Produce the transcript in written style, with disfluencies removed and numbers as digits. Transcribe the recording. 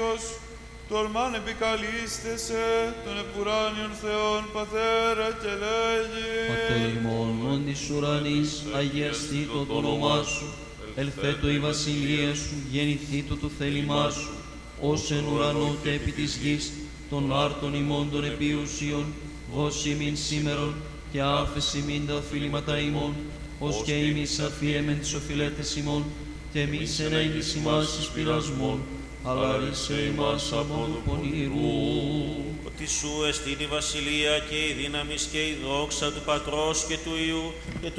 Κύριος, το ορμάν επικαλείστεσαι των επουράνιων Θεών Πατέρα και λέγει. Πατέρ ημών, ον της ουρανής, αγιαστήτω το όνομά σου, ελθέτω η βασιλεία σου, γεννηθήτω το θέλημά σου, ως εν ουρανό και επί της γης, των άρτων ημών των επίουσιων, δώσει ημίν σήμερον και άφεση ημίν τα οφείληματα ημών, ως και εμείς αφιέμεν τις οφειλέτες ημών, και εμείς εν έγγις ημάς εις πειρασμών, αλλά ρίσε ημάς από του πονηρού. Ότι σου εστίν η βασιλεία και η δύναμις και η δόξα του Πατρός και του Υιού και